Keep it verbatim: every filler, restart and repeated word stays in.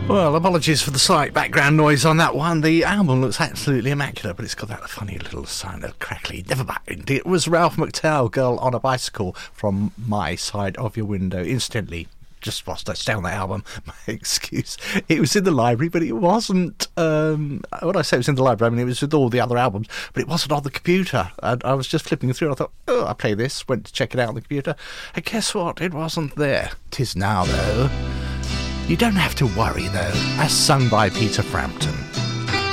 Well, apologies for the slight background noise on that one. The album looks absolutely immaculate, but it's got that funny little sound of crackly. Never mind. It was Ralph McTell, Girl on a Bicycle, from My Side of Your Window. Instantly, just whilst I stay on the album, my excuse. It was in the library, but it wasn't. Um, when I say it was in the library, I mean it was with all the other albums, but it wasn't on the computer. And I was just flipping through, and I thought, oh, I'll play this. Went to check it out on the computer, and guess what? It wasn't there. 'Tis now, though. You don't have to worry, though, as sung by Peter Frampton.